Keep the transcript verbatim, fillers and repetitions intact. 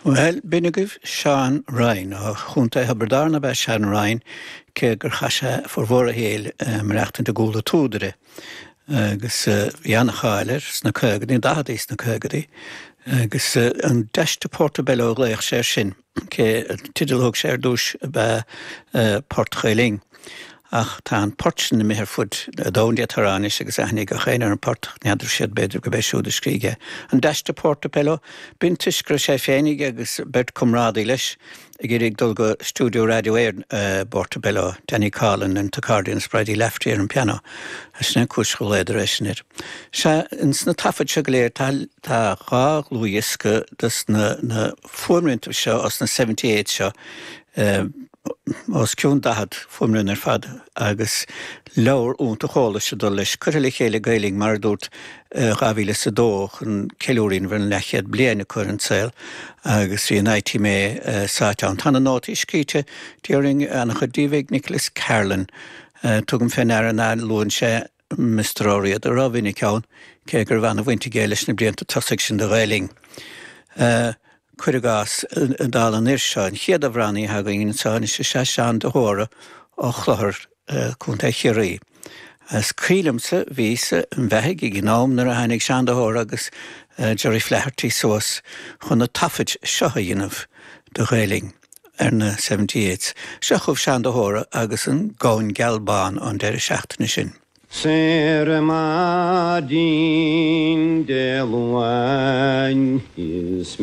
Well, Binnigh Sean Ryan, ó chunta Habardarna be Sean Ryan, cé gur chaise formhór a héal marachtain de gúla túdere. Agus Ianna Cháilir, sna cögadi, dahadís na cögadi, agus an deiste Portobello gléich sé sin, cé tidalóg sé dús be Portchailing. Ach tá an portsin na mihir fud a dóndia taránis agus aithnig a chéine an port neadar siad beidir go béisiúda scríige. An deiste Portobello, bintis gur sé féinnig agus bert cumrádaí leis i gcéirigh dul go Studio Radio Air uh, Portobello, Danny Carlin and Tacardian Spridey Lafty ar an piano. Sna cúsgol éidir éisnir. Se in sna tafad se goléir tá gá lúisce dus na, na formint seo os na seventy-eight seo uh, os ciún dahad fumrún ar fad agus leabhar únta chála se dul leis cuirla chéile gailing mar dúirt ghavíle sa dóch an ceilúirín bhar an lechiad bliana chur an saoil agus í an áití mé sáteán. Tána nótaí scríte during an chodíbhéh Nicholas Carlin tugam féin ar an áil lúin sé Mistróriad a rahína ceann cé gur bhana bhainte gé leis na blianta tosaigh sin de gailing. Cuirigás an dal an irseáin, chiad a bhraní ha go in sáin se se sean de hóra ó chluthir cúnta chiarí. As crílamsa vísa an bheithe i gnám nar a hanig sean de hóra agus Jerry Flaherty sós chun na tafid seo dhéanamh de gailing ar na seventy-eight. Se chumh sean de hóra agus an gáin gealbán an deir seachtainna sin. Sera ma din de luan is